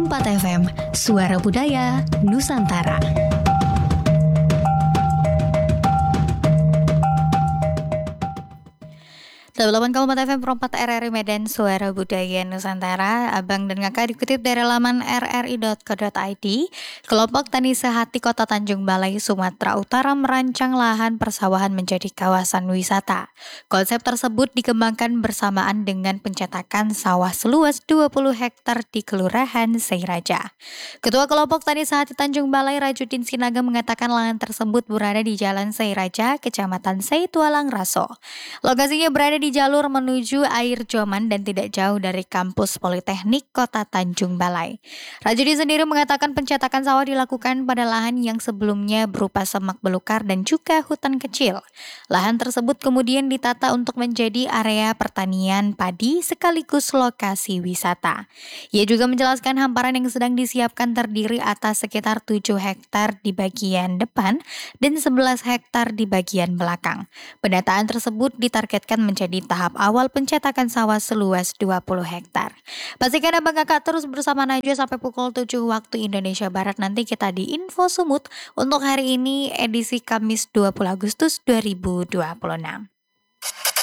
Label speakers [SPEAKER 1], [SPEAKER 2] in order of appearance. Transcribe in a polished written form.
[SPEAKER 1] Kompas FM, Suara Budaya Nusantara. Development Kompas FM Perempat RRI Medan, Suara Budaya Nusantara. Abang dan kakak dikutip dari laman rri.co.id. Kelompok Tani Sehati Kota Tanjung Balai, Sumatera Utara merancang lahan persawahan menjadi kawasan wisata. Konsep tersebut dikembangkan bersamaan dengan pencetakan sawah seluas 20 hektar di Kelurahan Seiraja. Ketua Kelompok Tani Sehati Tanjung Balai, Rajudin Sinaga, mengatakan lahan tersebut berada di Jalan Seiraja, Kecamatan Seitualang Raso. Lokasinya berada di jalur menuju Air Joman dan tidak jauh dari kampus Politeknik Kota Tanjung Balai. Rajudin sendiri mengatakan pencetakan sawah dilakukan pada lahan yang sebelumnya berupa semak belukar dan juga hutan kecil. Lahan tersebut kemudian ditata untuk menjadi area pertanian padi sekaligus lokasi wisata. Ia juga menjelaskan hamparan yang sedang disiapkan terdiri atas sekitar 7 hektar di bagian depan dan 11 hektar di bagian belakang. Pendataan tersebut ditargetkan menjadi tahap awal pencetakan sawah seluas 20 hektar. Pastikan abang kakak terus bersama Najwa sampai pukul 7 waktu Indonesia Barat. Nanti kita di Info Sumut untuk hari ini edisi Kamis 20 Agustus 2026.